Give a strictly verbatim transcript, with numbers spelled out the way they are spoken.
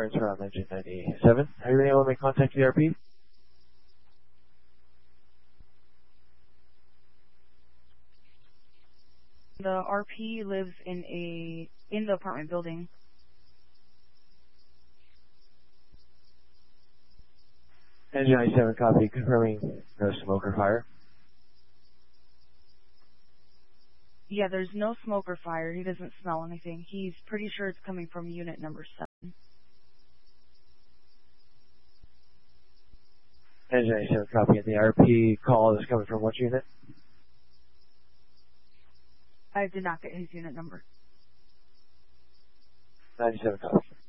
Burns from engine ninety-seven. Have you been able to make contact with the R P? The R P lives in a in the apartment building. Engine ninety-seven copy, confirming no smoke or fire. Yeah, there's no smoke or fire. He doesn't smell anything. He's pretty sure it's coming from unit number seven. Engine ninety-seven copy, and the R P call is coming from what unit? I did not get his unit number. ninety-seven copy.